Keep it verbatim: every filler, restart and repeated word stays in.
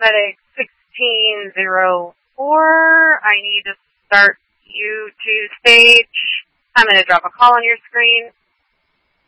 FedEx sixteen oh four. I need to start you to stage. I'm going to drop a call on your screen.